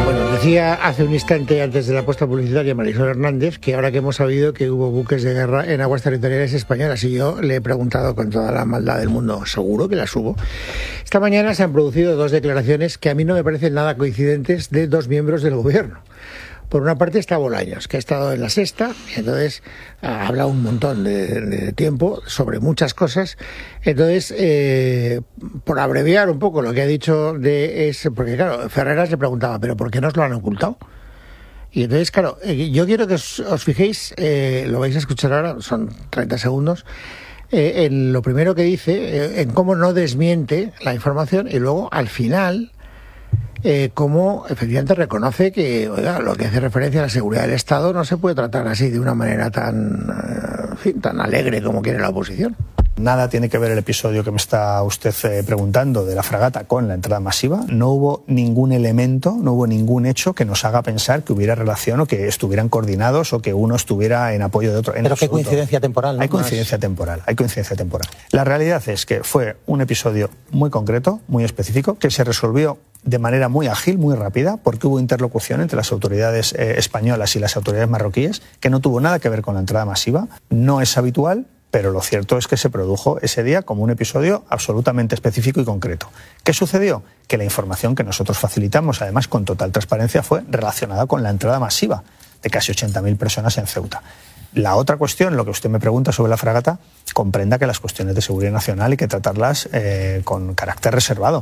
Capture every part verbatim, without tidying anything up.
Bueno, decía hace un instante antes de la puesta publicitaria Marisol Hernández que ahora que hemos sabido que hubo buques de guerra en aguas territoriales españolas, y yo le he preguntado con toda la maldad del mundo, seguro que las hubo. Esta mañana se han producido dos declaraciones que a mí no me parecen nada coincidentes de dos miembros del gobierno. Por una parte está Bolaños, que ha estado en La Sexta, y entonces ha hablado un montón de, de tiempo sobre muchas cosas. Entonces, eh, por abreviar un poco lo que ha dicho, de es porque claro, Ferreras le preguntaba, ¿pero por qué nos lo han ocultado? Y entonces, claro, eh, yo quiero que os, os fijéis, eh, lo vais a escuchar ahora, son treinta segundos, eh, en lo primero que dice, eh, en cómo no desmiente la información, y luego, al final, Eh, cómo efectivamente reconoce que, oiga, lo que hace referencia a la seguridad del Estado no se puede tratar así de una manera tan, eh, en fin, tan alegre como quiere la oposición. Nada tiene que ver el episodio que me está usted eh, preguntando de la fragata con la entrada masiva. No hubo ningún elemento, no hubo ningún hecho que nos haga pensar que hubiera relación o que estuvieran coordinados o que uno estuviera en apoyo de otro. En Pero absoluto. qué coincidencia temporal, ¿no? Hay coincidencia Más... temporal, hay coincidencia temporal. La realidad es que fue un episodio muy concreto, muy específico, que se resolvió de manera muy ágil, muy rápida, porque hubo interlocución entre las autoridades eh, españolas y las autoridades marroquíes, que no tuvo nada que ver con la entrada masiva. No es habitual, pero lo cierto es que se produjo ese día como un episodio absolutamente específico y concreto. ¿Qué sucedió? Que la información que nosotros facilitamos, además con total transparencia, fue relacionada con la entrada masiva de casi ochenta mil personas en Ceuta. La otra cuestión, lo que usted me pregunta sobre la fragata, comprenda que las cuestiones de seguridad nacional hay que tratarlas eh, con carácter reservado.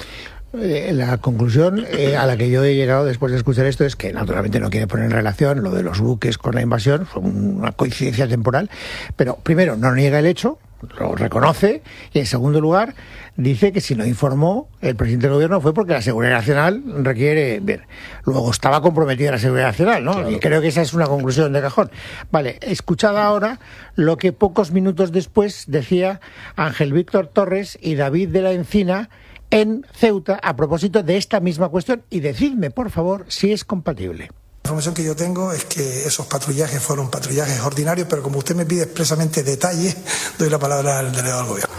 La conclusión eh, a la que yo he llegado después de escuchar esto es que naturalmente no quiere poner en relación lo de los buques con la invasión, fue una coincidencia temporal, pero primero no niega el hecho, lo reconoce, y en segundo lugar dice que si no informó el presidente del gobierno fue porque la seguridad nacional requiere, bien, luego estaba comprometida la seguridad nacional, ¿no? Claro. Y creo que esa es una conclusión de cajón. Vale, escuchad ahora lo que pocos minutos después decía Ángel Víctor Torres y David de la Encina en Ceuta a propósito de esta misma cuestión, y decidme por favor si es compatible. La información que yo tengo es que esos patrullajes fueron patrullajes ordinarios, pero como usted me pide expresamente detalles, doy la palabra al delegado del gobierno.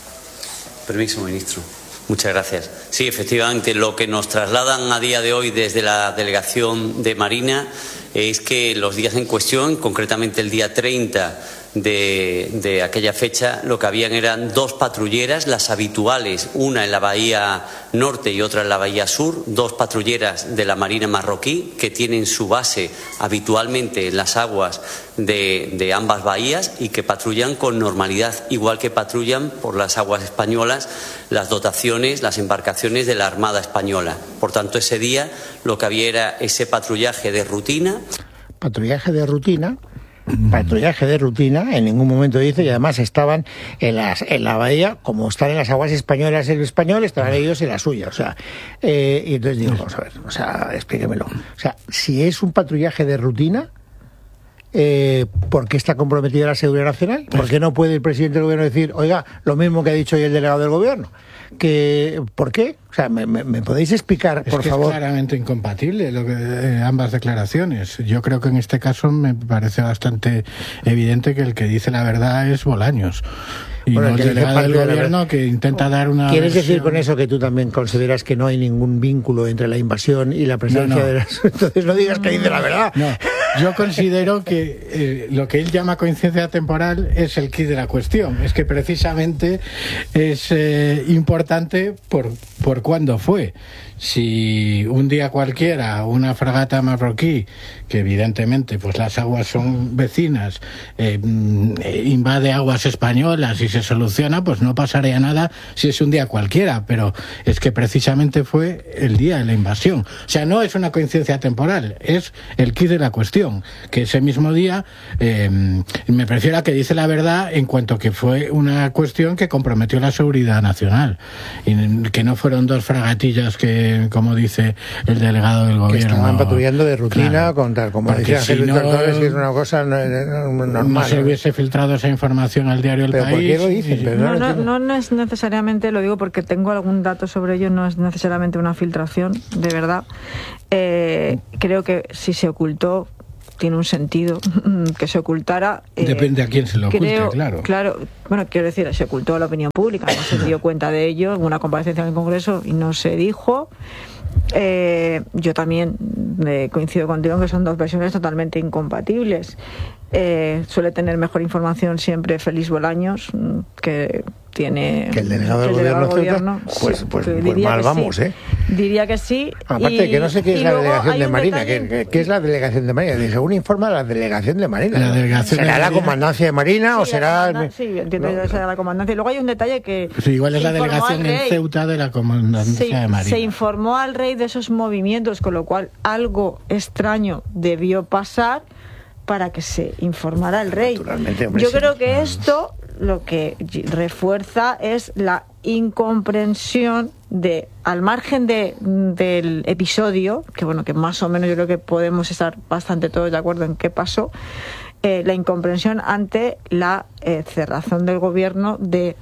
Permiso, ministro. Muchas gracias. Sí, efectivamente, lo que nos trasladan a día de hoy desde la delegación de Marina es que los días en cuestión, concretamente el día treinta de, de aquella fecha, lo que habían eran dos patrulleras, las habituales, una en la bahía norte y otra en la bahía sur, dos patrulleras de la Marina marroquí que tienen su base habitualmente en las aguas de, de ambas bahías y que patrullan con normalidad, igual que patrullan por las aguas españolas las dotaciones, las embarcaciones de la Armada Española. Por tanto, ese día lo que había era ese patrullaje de rutina. Patrullaje de rutina. Patrullaje de rutina, en ningún momento dice, y además estaban en, las, en la bahía, como están en las aguas españolas el español, estaban ellos en la suya, o sea, eh, y entonces digo, vamos a ver, o sea, explíquemelo, o sea, si es un patrullaje de rutina, eh, ¿por qué está comprometida la seguridad nacional? ¿Por qué no puede el presidente del gobierno decir, oiga, lo mismo que ha dicho hoy el delegado del gobierno? Que, ¿por qué? O sea, ¿me, me, me podéis explicar, por es que favor? Es claramente incompatible lo que, eh, ambas declaraciones. Yo creo que en este caso me parece bastante evidente que el que dice la verdad es Bolaños. Y bueno, no el delegado del gobierno que intenta dar una... ¿Quieres versión... decir con eso que tú también consideras que no hay ningún vínculo entre la invasión y la presencia no, no. de las... Entonces no digas que dice la verdad. No, yo considero que eh, lo que él llama coincidencia temporal es el quid de la cuestión. Es que precisamente es eh, importante por, por cuándo fue. Si un día cualquiera una fragata marroquí, que evidentemente pues las aguas son vecinas, eh, invade aguas españolas y se soluciona, pues no pasaría nada si es un día cualquiera, pero es que precisamente fue el día de la invasión. O sea, no es una coincidencia temporal, es el quid de la cuestión, que ese mismo día eh, me prefiero a que dice la verdad en cuanto que fue una cuestión que comprometió la seguridad nacional, y que no fueron dos fragatillas que, como dice el delegado del gobierno, que estaban patrullando de rutina, claro, con tal, como decía si Ángel no, Víctor Torres, que es una cosa normal. No se hubiese filtrado esa información al diario El ¿Pero País. ¿por qué lo dicen? Pero no, no, no, no es necesariamente, lo digo porque tengo algún dato sobre ello, no es necesariamente una filtración, de verdad. Eh, creo que si se ocultó, tiene un sentido que se ocultara. Eh, Depende a quién se lo oculte, creo, claro. Claro, bueno, quiero decir, se ocultó a la opinión pública, no se dio cuenta de ello en una comparecencia en el Congreso y no se dijo. Eh, yo también eh, coincido contigo en que son dos versiones totalmente incompatibles. Eh, suele tener mejor información siempre Félix Bolaños, que tiene que el delegado del gobierno, gobierno pues, sí, pues, pues mal vamos, sí. ¿eh? Diría que sí. Aparte y, que no sé qué es la delegación de Marina, ¿qué, qué, ¿qué es la delegación de Marina? Según informa la delegación de Marina. La delegación ¿Será de la Marina? comandancia de Marina sí, o será...? Sí, entiendo que será la comandancia. Y luego hay un detalle que... Sí, igual es la delegación en Ceuta de la comandancia sí, de Marina. Se informó al rey de esos movimientos, con lo cual algo extraño debió pasar para que se informara al rey. Yo sí. creo que esto lo que refuerza es la incomprensión de, al margen de, del episodio, que bueno, que más o menos yo creo que podemos estar bastante todos de acuerdo en qué pasó, eh, la incomprensión ante la eh, cerrazón del gobierno de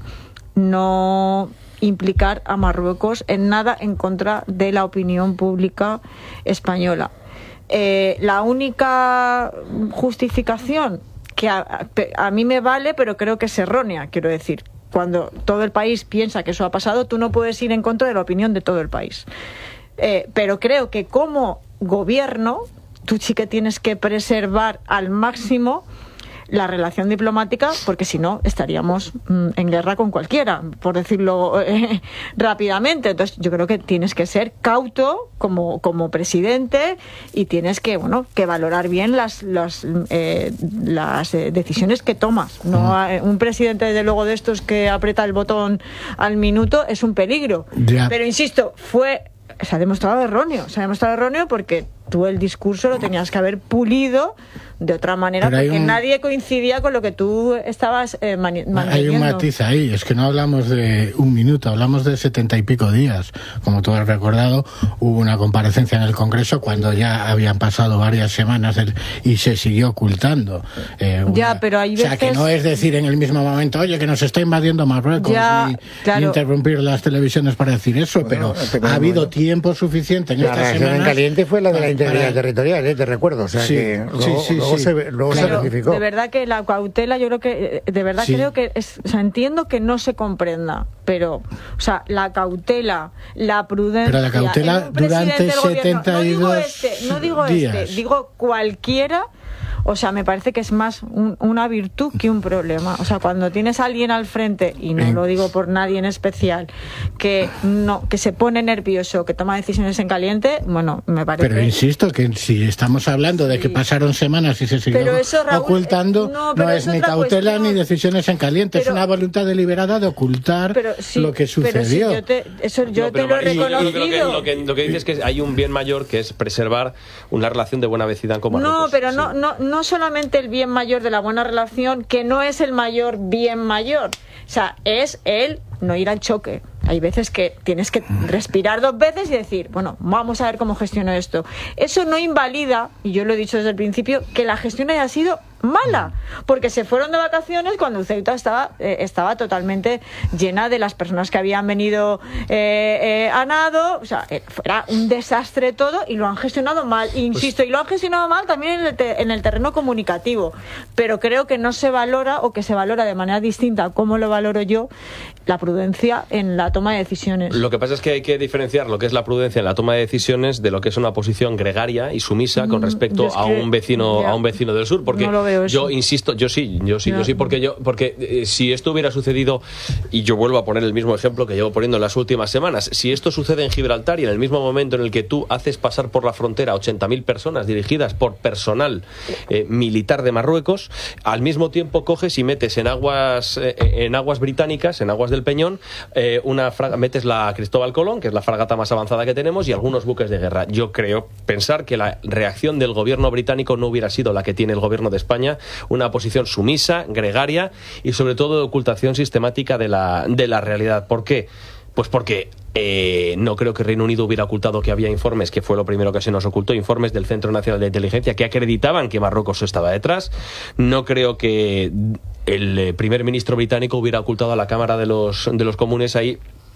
no implicar a Marruecos en nada en contra de la opinión pública española. Eh, la única justificación que a, a mí me vale, pero creo que es errónea, quiero decir, cuando todo el país piensa que eso ha pasado, tú no puedes ir en contra de la opinión de todo el país. Eh, pero creo que como gobierno, tú sí que tienes que preservar al máximo la relación diplomática, porque si no estaríamos mm, en guerra con cualquiera, por decirlo eh, rápidamente. Entonces yo creo que tienes que ser cauto como, como presidente y tienes que bueno que valorar bien las las, eh, las eh, decisiones que tomas. No eh, un presidente desde luego de estos que aprieta el botón al minuto es un peligro. Yeah. Pero insisto, fue se ha demostrado erróneo, se ha demostrado erróneo porque tú el discurso lo tenías que haber pulido de otra manera, porque un... nadie coincidía con lo que tú estabas eh, mani- manteniendo. Hay un matiz ahí, es que no hablamos de un minuto, hablamos de setenta y pico días. Como tú has recordado, hubo una comparecencia en el Congreso cuando ya habían pasado varias semanas el, y se siguió ocultando. Eh, una, ya, pero hay veces... O sea, que no es decir en el mismo momento, oye, que nos está invadiendo Marruecos, ya, ni, claro. ni interrumpir las televisiones para decir eso, bueno, pero, pero ha habido bueno. tiempo suficiente en la estas reacción semanas... en caliente fue la de la integridad para... territorial, ¿eh? Te recuerdo, o sea, sí, que luego, sí, sí, luego sí. se, luego claro, se ratificó. De verdad que la cautela, yo creo que, de verdad sí. creo que, es, o sea, entiendo que no se comprenda, pero, o sea, la cautela, la prudencia... Pero la cautela durante setenta y dos no digo este, no digo días. este, digo cualquiera... O sea, me parece que es más un, una virtud que un problema. O sea, cuando tienes a alguien al frente, y no lo digo por nadie en especial, que no que se pone nervioso, que toma decisiones en caliente, bueno, me parece... Pero insisto que si estamos hablando sí. de que pasaron semanas y se siguió eso, Raúl, ocultando, eh, no, no es, es ni cautela cuestión. Ni decisiones en caliente, pero, es una voluntad deliberada de ocultar sí, lo que sucedió. Si yo te, eso yo no, te lo he reconocido. Yo creo que lo, que lo que dices es que hay un bien mayor, que es preservar una relación de buena vecindad con Marruecos. No, pero sí. no, no, no solamente el bien mayor de la buena relación, que no es el mayor bien mayor, o sea, es el no ir al choque. Hay veces que tienes que respirar dos veces y decir, bueno, vamos a ver cómo gestiono esto. Eso no invalida, y yo lo he dicho desde el principio, que la gestión haya sido mala, porque se fueron de vacaciones cuando Ceuta estaba eh, estaba totalmente llena de las personas que habían venido eh, eh, a nado, o sea, eh, era un desastre todo y lo han gestionado mal, insisto, y lo han gestionado mal también en el, te- en el terreno comunicativo, pero creo que no se valora, o que se valora de manera distinta a cómo lo valoro yo, la prudencia en la toma de decisiones. Lo que pasa es que hay que diferenciar lo que es la prudencia en la toma de decisiones de lo que es una posición gregaria y sumisa con respecto es que, a un vecino ya, a un vecino del sur, porque no yo insisto, yo sí, yo sí, ya. yo sí, porque yo porque eh, si esto hubiera sucedido, y yo vuelvo a poner el mismo ejemplo que llevo poniendo en las últimas semanas, si esto sucede en Gibraltar y en el mismo momento en el que tú haces pasar por la frontera a ochenta mil personas dirigidas por personal eh, militar de Marruecos, al mismo tiempo coges y metes en aguas eh, en aguas británicas, en aguas del Peñón, eh, una fraga, metes la Cristóbal Colón, que es la fragata más avanzada que tenemos, y algunos buques de guerra. Yo creo pensar que la reacción del gobierno británico no hubiera sido la que tiene el gobierno de España, una posición sumisa, gregaria y sobre todo de ocultación sistemática de la, de la realidad. ¿Por qué? Pues porque eh, no creo que Reino Unido hubiera ocultado que había informes, que fue lo primero que se nos ocultó, informes del Centro Nacional de Inteligencia que acreditaban que Marruecos estaba detrás. No creo que el eh, primer ministro británico hubiera ocultado a la Cámara de los, de los Comunes ahí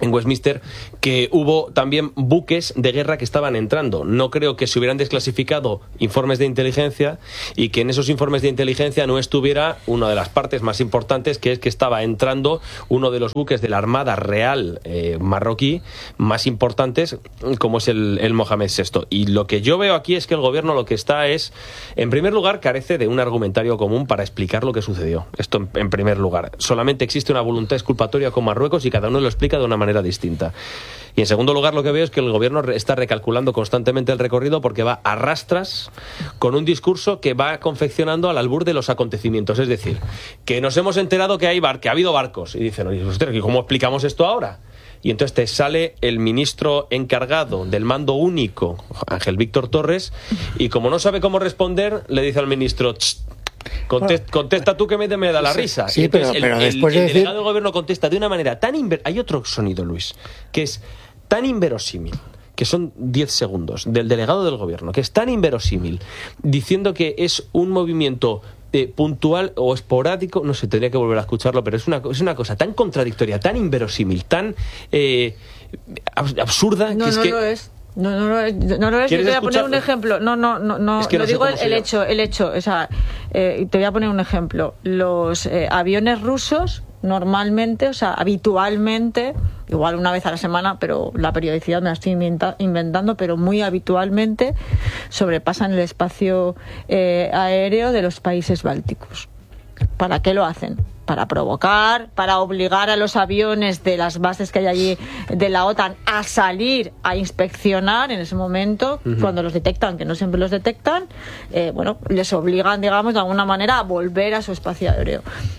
en Westminster, que hubo también buques de guerra que estaban entrando. No creo que se hubieran desclasificado informes de inteligencia y que en esos informes de inteligencia no estuviera una de las partes más importantes, que es que estaba entrando uno de los buques de la Armada Real eh, marroquí más importantes, como es el, el Mohamed sexto. Y lo que yo veo aquí es que el gobierno lo que está es, en primer lugar, carece de un argumentario común para explicar lo que sucedió. Esto en, en primer lugar. Solamente existe una voluntad exculpatoria con Marruecos y cada uno lo explica de una manera distinta. Y en segundo lugar, lo que veo es que el gobierno está recalculando constantemente el recorrido porque va a rastras con un discurso que va confeccionando al albur de los acontecimientos. Es decir, que nos hemos enterado que hay bar que ha habido barcos. Y dicen, oye, ¿cómo explicamos esto ahora? Y entonces te sale el ministro encargado del mando único, Ángel Víctor Torres, y como no sabe cómo responder, le dice al ministro, Contesta, contesta tú que me, me da la risa. Sí, pero, el, pero el, después el, de el decir... delegado del gobierno contesta de una manera tan inver... Hay otro sonido, Luis, que es tan inverosímil, que son diez segundos, del delegado del gobierno, que es tan inverosímil, diciendo que es un movimiento eh, puntual o esporádico, no sé, tendría que volver a escucharlo, pero es una, es una cosa tan contradictoria, tan inverosímil, tan eh, absurda, no, que es no que... Lo es. No, no, no, no lo es. Yo te voy a poner un ejemplo. No, no, no, no. Es que lo no sé digo cómo el, se el llama. hecho, el hecho. O sea, eh, te voy a poner un ejemplo. Los eh, aviones rusos normalmente, o sea, habitualmente, igual una vez a la semana, pero la periodicidad me la estoy inventa, inventando, pero muy habitualmente sobrepasan el espacio eh, aéreo de los países bálticos. ¿Para qué lo hacen? Para provocar, para obligar a los aviones de las bases que hay allí de la OTAN a salir a inspeccionar en ese momento, uh-huh. cuando los detectan, que no siempre los detectan, eh, bueno, les obligan, digamos, de alguna manera a volver a su espacio aéreo.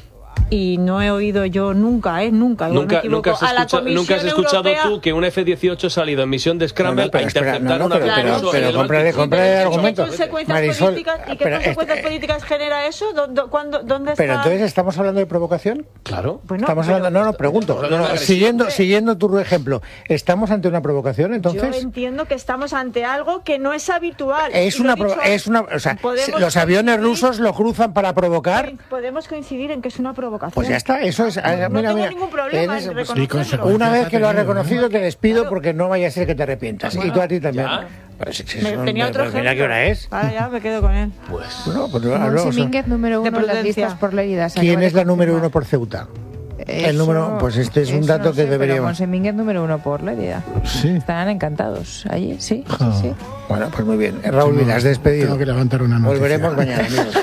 Y no he oído yo nunca, ¿eh? Nunca. Nunca, nunca has, escucha, nunca has escuchado Europea... tú que un F dieciocho ha salido en misión de Scramble no, no, a interceptar espera, no, no, una pero, pero, pero, pero cómprale, cómprale el argumento. ¿Y qué consecuencias Marisol, políticas, ¿y qué pero, consecuencias este, políticas genera eso? ¿Dónde, cuándo, dónde está? Pero entonces, ¿estamos hablando de provocación? Claro. Bueno, estamos pero, hablando, no, no, pregunto. No, no, siguiendo, siguiendo tu ejemplo, ¿estamos ante una provocación entonces? Yo entiendo que estamos ante algo que no es habitual. Es una, dicho, es una, o sea, los aviones rusos lo cruzan para provocar. Podemos coincidir en que es una provocación. Pues ya está, eso es. No, mira, no tengo mira, ningún problema en reconocerlo. Una vez que lo has reconocido, te despido claro. porque no vaya a ser que te arrepientas. Bueno, y tú a ti también. Pues, si me, son, tenía otro mira qué hora es. Ahora ya me quedo con él. Pues. Bueno, pues no, Monse Mínguez, número uno en las listas por leídas. ¿Quién es la número uno por Ceuta? Eso, el número, pues este es un dato no sé, que deberíamos. Monse Mínguez número uno por leída. Sí. Estarán encantados allí, sí, oh. sí, sí. Bueno, pues muy bien. Raúl, mira, has despedido. Tengo que levantar una noticia. Volveremos mañana, amigos.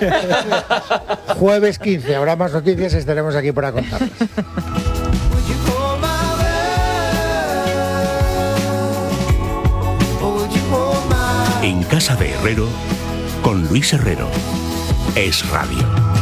Jueves quince, habrá más noticias, estaremos aquí para contarles. En Casa de Herrero, con Luis Herrero. Es Radio.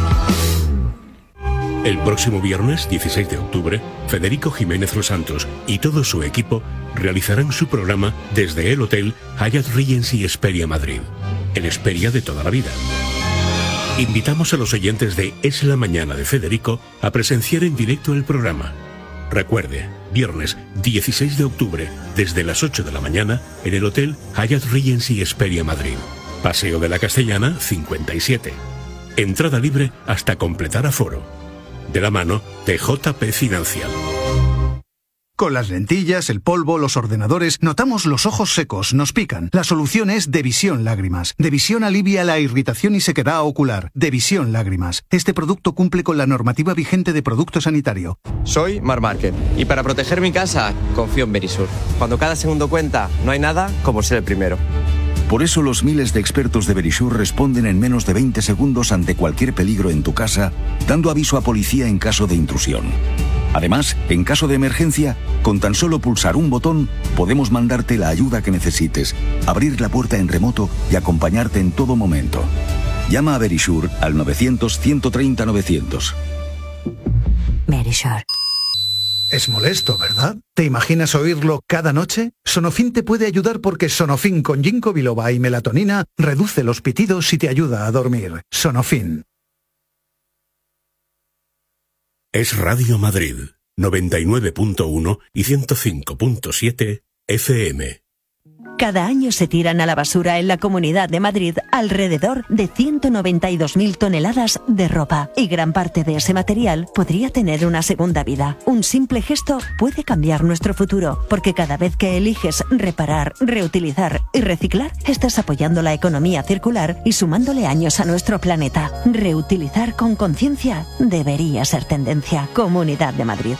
El próximo viernes, dieciséis de octubre, Federico Jiménez Los Santos y todo su equipo realizarán su programa desde el Hotel Hyatt Regency Hesperia Madrid, el Hesperia de toda la vida. Invitamos a los oyentes de Es la Mañana de Federico a presenciar en directo el programa. Recuerde, viernes dieciséis de octubre, desde las ocho de la mañana, en el Hotel Hyatt Regency Hesperia Madrid. Paseo de la Castellana, cincuenta y siete. Entrada libre hasta completar aforo. De la mano de J P Financial. Con las lentillas, el polvo, los ordenadores, notamos los ojos secos, nos pican. La solución es Devisión Lágrimas. Devisión alivia la irritación y sequedad ocular. Devisión Lágrimas. Este producto cumple con la normativa vigente de producto sanitario. Soy Mar Márquez y para proteger mi casa confío en Verisur. Cuando cada segundo cuenta, no hay nada como ser el primero. Por eso los miles de expertos de Verisur responden en menos de veinte segundos ante cualquier peligro en tu casa, dando aviso a policía en caso de intrusión. Además, en caso de emergencia, con tan solo pulsar un botón, podemos mandarte la ayuda que necesites, abrir la puerta en remoto y acompañarte en todo momento. Llama a Verisur al novecientos, ciento treinta, novecientos. Verisur. Es molesto, ¿verdad? ¿Te imaginas oírlo cada noche? Sonofin te puede ayudar porque Sonofin con ginkgo biloba y melatonina reduce los pitidos y te ayuda a dormir. Sonofin. Es Radio Madrid, noventa y nueve punto uno y ciento cinco punto siete F M. Cada año se tiran a la basura en la Comunidad de Madrid alrededor de ciento noventa y dos mil toneladas de ropa, y gran parte de ese material podría tener una segunda vida. Un simple gesto puede cambiar nuestro futuro, porque cada vez que eliges reparar, reutilizar y reciclar, estás apoyando la economía circular y sumándole años a nuestro planeta. Reutilizar con conciencia debería ser tendencia. Comunidad de Madrid.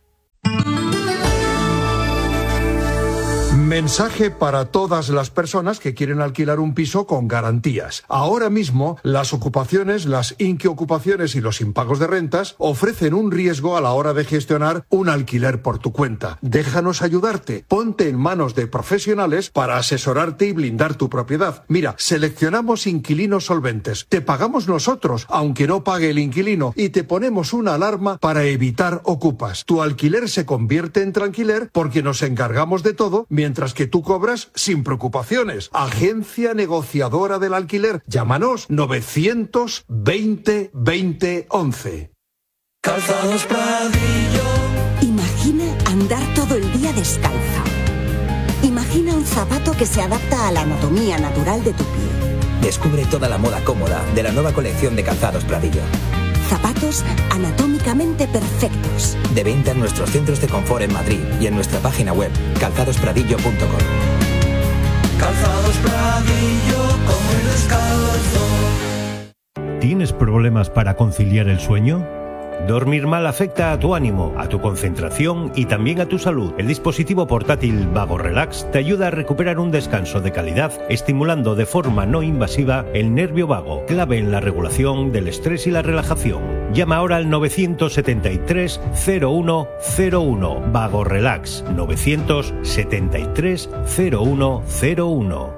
Mensaje para todas las personas que quieren alquilar un piso con garantías. Ahora mismo, las ocupaciones, las inquiocupaciones y los impagos de rentas ofrecen un riesgo a la hora de gestionar un alquiler por tu cuenta. Déjanos ayudarte. Ponte en manos de profesionales para asesorarte y blindar tu propiedad. Mira, seleccionamos inquilinos solventes. Te pagamos nosotros, aunque no pague el inquilino, y te ponemos una alarma para evitar ocupas. Tu alquiler se convierte en tranquiler porque nos encargamos de todo, mientras que tú cobras sin preocupaciones. Agencia negociadora del alquiler. Llámanos novecientos veinte veinte once. Calzados Pradillo. Imagina andar todo el día descalza. Imagina un zapato que se adapta a la anatomía natural de tu pie. Descubre toda la moda cómoda de la nueva colección de Calzados Pradillo. Zapatos anatómicamente perfectos. De venta en nuestros centros de confort en Madrid y en nuestra página web calzados pradillo punto com. Calzados Pradillo, como descalzo. ¿Tienes problemas para conciliar el sueño? Dormir mal afecta a tu ánimo, a tu concentración y también a tu salud. El dispositivo portátil Vago Relax te ayuda a recuperar un descanso de calidad, estimulando de forma no invasiva el nervio vago, clave en la regulación del estrés y la relajación. Llama ahora al novecientos setenta y tres cero uno cero uno. Vago Relax, novecientos setenta y tres cero uno cero uno.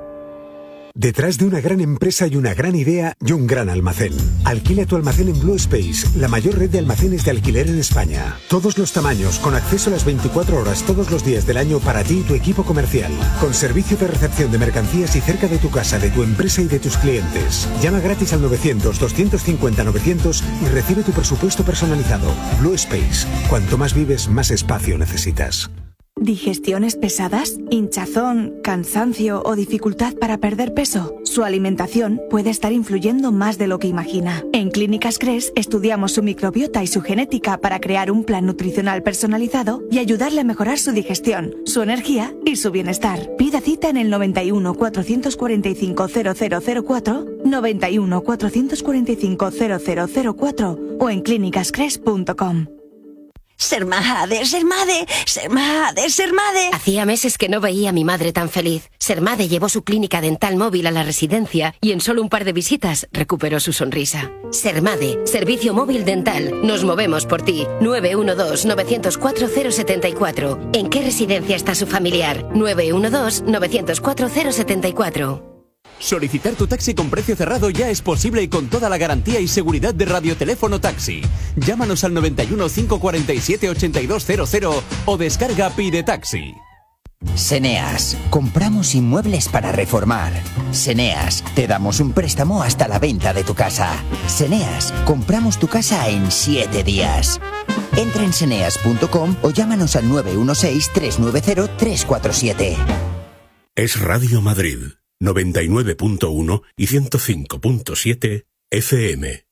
Detrás de una gran empresa hay una gran idea y un gran almacén. Alquila tu almacén en Blue Space, la mayor red de almacenes de alquiler en España. Todos los tamaños, con acceso a las veinticuatro horas todos los días del año para ti y tu equipo comercial. Con servicio de recepción de mercancías y cerca de tu casa, de tu empresa y de tus clientes. Llama gratis al novecientos doscientos cincuenta novecientos y recibe tu presupuesto personalizado. Blue Space. Cuanto más vives, más espacio necesitas. ¿Digestiones pesadas? ¿Hinchazón, cansancio o dificultad para perder peso? Su alimentación puede estar influyendo más de lo que imagina. En Clínicas Cres estudiamos su microbiota y su genética para crear un plan nutricional personalizado y ayudarle a mejorar su digestión, su energía y su bienestar. Pida cita en el noventa y uno cuatrocientos cuarenta y cinco cero cero cero cuatro, noventa y uno cuatrocientos cuarenta y cinco cero cero cero cuatro o en clínicas cres punto com. Sermade, Sermade, Sermade, Sermade. Hacía meses que no veía a mi madre tan feliz. Sermade llevó su clínica dental móvil a la residencia y en solo un par de visitas recuperó su sonrisa. Sermade, servicio móvil dental. Nos movemos por ti. nueve uno dos nueve cero cuatro cero siete cuatro. ¿En qué residencia está su familiar? nueve uno dos nueve cero cuatro cero siete cuatro. Solicitar tu taxi con precio cerrado ya es posible y con toda la garantía y seguridad de Radioteléfono Taxi. Llámanos al noventa y uno cinco cuarenta y siete ochenta y dos cero cero o descarga Pide Taxi. Seneas, compramos inmuebles para reformar. Seneas, te damos un préstamo hasta la venta de tu casa. Seneas, compramos tu casa en siete días. Entra en seneas punto com o llámanos al nueve uno seis tres nueve cero tres cuatro siete. Es Radio Madrid. noventa y nueve punto uno y ciento cinco punto siete F M.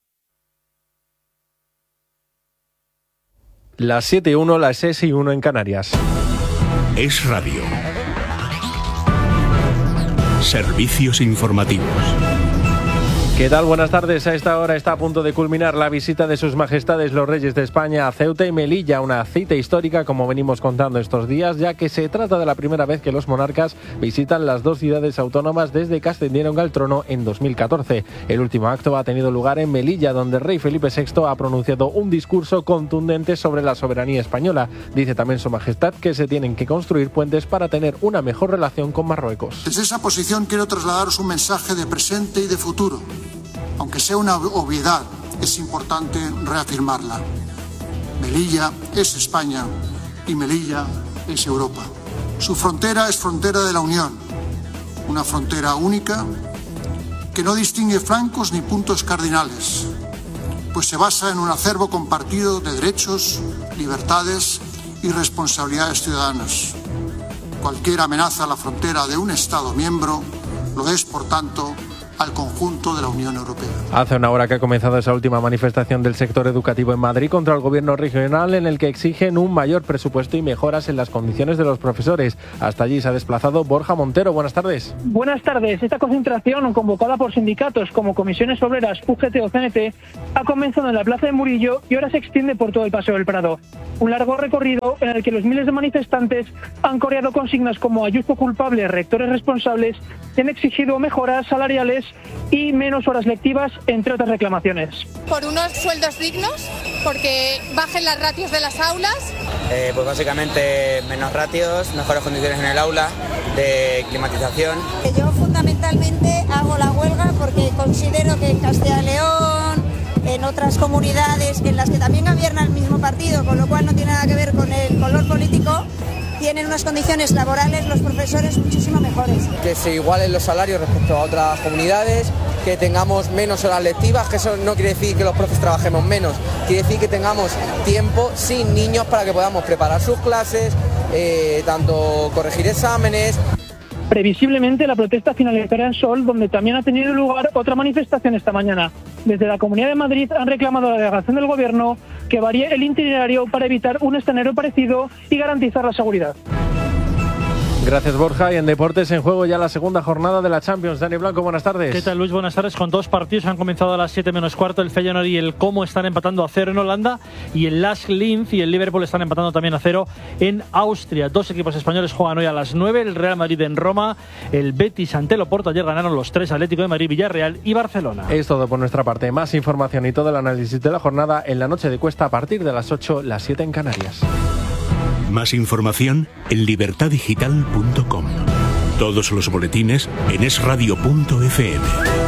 Las siete y uno, las seis y uno en Canarias. Es Radio. Servicios informativos. ¿Qué tal? Buenas tardes. A esta hora está a punto de culminar la visita de sus majestades los reyes de España a Ceuta y Melilla, una cita histórica como venimos contando estos días, ya que se trata de la primera vez que los monarcas visitan las dos ciudades autónomas desde que ascendieron al trono en dos mil catorce. El último acto ha tenido lugar en Melilla, donde el rey Felipe sexto ha pronunciado un discurso contundente sobre la soberanía española. Dice también su majestad que se tienen que construir puentes para tener una mejor relación con Marruecos. Desde esa posición quiero trasladaros un mensaje de presente y de futuro. Aunque sea una obviedad, es importante reafirmarla. Melilla es España y Melilla es Europa. Su frontera es frontera de la Unión, una frontera única que no distingue flancos ni puntos cardinales, pues se basa en un acervo compartido de derechos, libertades y responsabilidades ciudadanas. Cualquier amenaza a la frontera de un Estado miembro lo es, por tanto, al conjunto de la Unión Europea. Hace una hora que ha comenzado esa última manifestación del sector educativo en Madrid contra el gobierno regional, en el que exigen un mayor presupuesto y mejoras en las condiciones de los profesores. Hasta allí se ha desplazado Borja Montero. Buenas tardes. Buenas tardes. Esta concentración, convocada por sindicatos como Comisiones Obreras, U G T o C N T, ha comenzado en la Plaza de Murillo y ahora se extiende por todo el Paseo del Prado. Un largo recorrido en el que los miles de manifestantes han coreado consignas como ayuso culpable, rectores responsables, y han exigido mejoras salariales y menos horas lectivas, entre otras reclamaciones. Por unos sueldos dignos, porque bajen las ratios de las aulas. Eh, pues básicamente menos ratios, mejores condiciones en el aula, de climatización. Yo fundamentalmente hago la huelga porque considero que en Castilla y León, en otras comunidades en las que también gobierna el mismo partido, con lo cual no tiene nada que ver con el color político, tienen unas condiciones laborales los profesores muchísimo mejores. Que se igualen los salarios respecto a otras comunidades, que tengamos menos horas lectivas, que eso no quiere decir que los profes trabajemos menos, quiere decir que tengamos tiempo sin niños para que podamos preparar sus clases, eh, tanto corregir exámenes. Previsiblemente la protesta finalizará en Sol, donde también ha tenido lugar otra manifestación esta mañana. Desde la Comunidad de Madrid han reclamado a la delegación del Gobierno que varíe el itinerario para evitar un escenario parecido y garantizar la seguridad. Gracias, Borja. Y en deportes, en juego ya la segunda jornada de la Champions. Dani Blanco, buenas tardes. ¿Qué tal, Luis? Buenas tardes. Con dos partidos han comenzado a las siete menos cuarto. El Feyenoord y el Como están empatando a cero en Holanda, y el Lask Linz y el Liverpool están empatando también a cero en Austria. Dos equipos españoles juegan hoy a las nueve. El Real Madrid en Roma, el Betis ante el Oporto. Ayer ganaron los tres: Atlético de Madrid, Villarreal y Barcelona. Es todo por nuestra parte. Más información y todo el análisis de la jornada en la noche de Cuesta a partir de las ocho, las siete en Canarias. Más información en libertad digital punto com. Todos los boletines en es radio punto efe eme.